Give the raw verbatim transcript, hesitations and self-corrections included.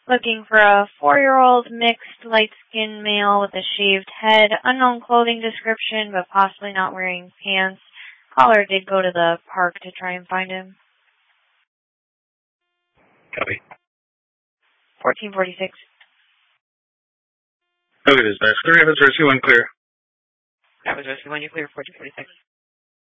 Looking for a four-year-old mixed light-skinned male with a shaved head, unknown clothing description, but possibly not wearing pants. Caller did go to the park to try and find him. Copy. fourteen forty-six. Okay, dispatch. three Rapids, Rescue one, clear. That was Rescue one, you clear, fourteen forty-six.